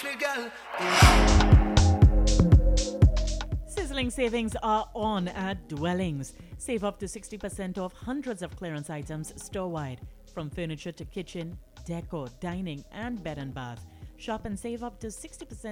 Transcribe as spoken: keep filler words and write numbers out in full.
fi girl. Sizzling savings are on at Dwellings. Save up to sixty percent off hundreds of clearance items store-wide, from furniture to kitchen, decor, dining, and bed and bath. Shop and save up to sixty percent